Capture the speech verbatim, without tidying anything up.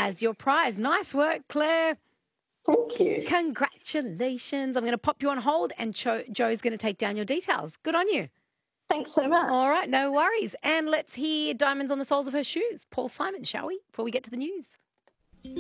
as your prize. Nice work, Claire. Thank you. Congratulations. I'm going to pop you on hold and Joe, Joe's going to take down your details. Good on you. Thanks so much. All right, no worries. And let's hear Diamonds on the Soles of Her Shoes. Paul Simon, shall we, before we get to the news?